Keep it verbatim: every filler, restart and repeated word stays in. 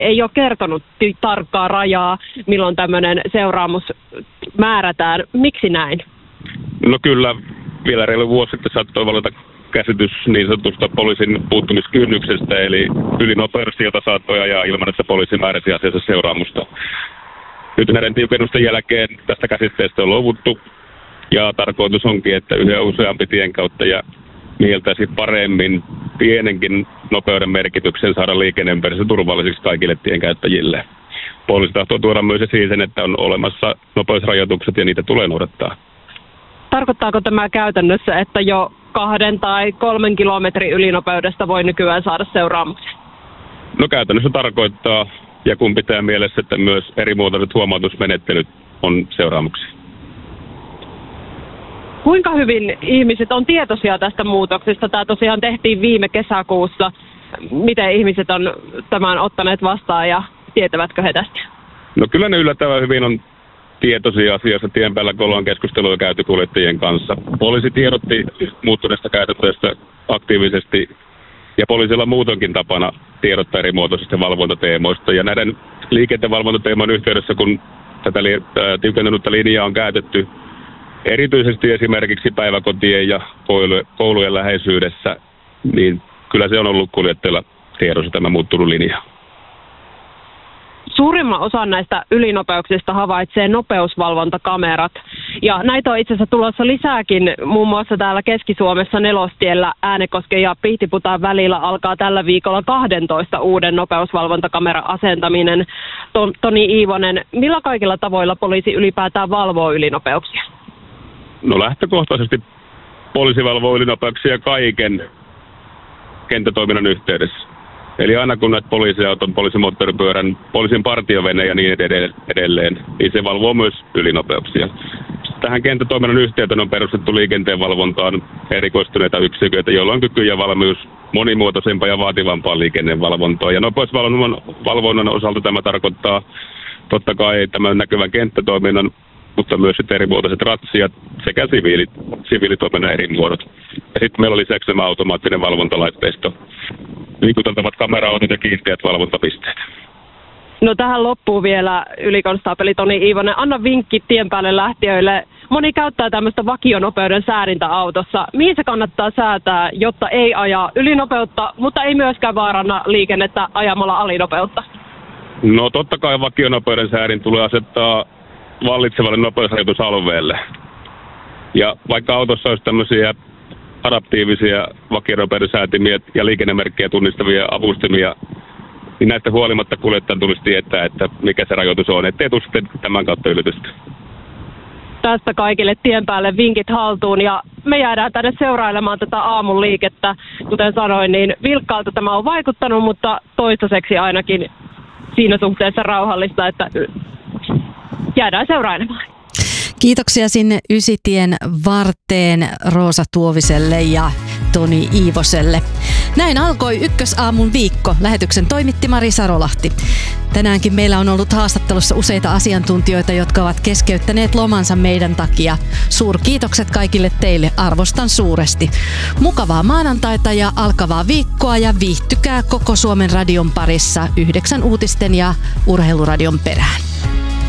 ei ole kertonut tarkkaa rajaa, milloin tämmöinen seuraamus määrätään. Miksi näin? No kyllä, vielä reilu vuosi sitten saattoi valita käsitys niin sanotusta poliisin puuttumiskynnyksestä, eli ylinopeudesta, jota saattoi ajaa ilman, että poliisi määräsi asiassa seuraamusta. Nyt näiden tiukennusten jälkeen tästä käsitteestä on luovuttu, ja tarkoitus onkin, että yhä useampi tienkäyttäjä mieltäisi paremmin pienenkin nopeuden merkityksen saada liikenneympäristö turvallisiksi kaikille tienkäyttäjille. Poliisi tahtoo tuoda myös esiin, että on olemassa nopeusrajoitukset ja niitä tulee noudattaa. Tarkoittaako tämä käytännössä, että jo kahden tai kolmen kilometrin ylinopeudesta voi nykyään saada seuraamuksia? No käytännössä tarkoittaa, ja kun pitää mielessä, että myös eri muotoiset huomautusmenettelyt on seuraamuksia. Kuinka hyvin ihmiset on tietoisia tästä muutoksesta? Tämä tosiaan tehtiin viime kesäkuussa. Miten ihmiset on tämän ottaneet vastaan ja tietävätkö he tästä? No kyllä ne yllättävän hyvin on tietoisia asiassa tien päällä, kun ollaan keskustelua käyty kuljettajien kanssa. Poliisi tiedotti muuttuneesta käytäntöistä aktiivisesti, ja poliisilla muutenkin tapana tiedottaa eri muotoisista valvontateemoista. Ja näiden liikenteen valvontateemojen yhteydessä, kun tätä li- tiukennutta linjaa on käytetty erityisesti esimerkiksi päiväkotien ja koulujen läheisyydessä, niin kyllä se on ollut kuljettajilla tiedossa tämä muuttunut linja. Suurimman osan näistä ylinopeuksista havaitsee nopeusvalvontakamerat. Ja näitä on itse asiassa tulossa lisääkin. Muun muassa täällä Keski-Suomessa Nelostiellä Äänekosken ja Pihtiputaan välillä alkaa tällä viikolla kahdentoista uuden nopeusvalvontakameran asentaminen. Toni Iivonen, millä kaikilla tavoilla poliisi ylipäätään valvoo ylinopeuksia? No lähtökohtaisesti poliisi valvoo ylinopeuksia kaiken kenttätoiminnan yhteydessä. Eli aina kun näet poliisiauton, poliisimoottoripyörän, poliisin partioveneen ja niin edelleen, niin se valvoo myös ylinopeuksia. Tähän kenttätoiminnan yhteyteen on perustettu liikenteenvalvontaan erikoistuneita yksiköitä, joilla on kyky ja valmius monimuotoisempaa ja vaativampaa liikennevalvontaa. Ja nopeusvalvonnan osalta tämä tarkoittaa totta kai tämän näkyvän kenttätoiminnan, mutta myös sitten erimuotoiset ratsiat sekä siviilit, siviilitoiminnan eri muodot. Ja sitten meillä on lisäksi tämä automaattinen valvontalaitteisto, liikuteltavat kameraautot ja kiinteät valvontapisteet. No tähän loppuu vielä ylikonstaapeli Toni Iivonen. Anna vinkki tien päälle lähtiöille. Moni käyttää tämmöistä vakionopeuden säädintäautossa. Mihin se kannattaa säätää, jotta ei aja ylinopeutta, mutta ei myöskään vaaranna liikennettä ajamalla alinopeutta? No totta kai vakionopeuden säädin tulee asettaa vallitsevalle nopeusrajoitusalueelle. Ja vaikka autossa olisi tämmöisiä adaptiivisia vakionopeuden säätimiä ja liikennemerkkejä tunnistavia avustimia, niin näistä huolimatta kuljettajan tulisi tietää, että mikä se rajoitus on, ettei tule sitten tämän kautta ylitystä. Tästä kaikille tien päälle vinkit haltuun, ja me jäädään tänne seurailemaan tätä aamun liikettä. Kuten sanoin, niin vilkkaalta tämä on vaikuttanut, mutta toistaiseksi ainakin siinä suhteessa rauhallista, että jäädään seurailemaan. Kiitoksia sinne Ysitien varteen Roosa Tuoviselle ja Toni Iivoselle. Näin alkoi Ykkösaamun viikko. Lähetyksen toimitti Mari Sarolahti. Tänäänkin meillä on ollut haastattelussa useita asiantuntijoita, jotka ovat keskeyttäneet lomansa meidän takia. Suurkiitokset kaikille teille, arvostan suuresti. Mukavaa maanantaita ja alkavaa viikkoa, ja viihtykää koko Suomen radion parissa yhdeksän uutisten ja urheiluradion perään.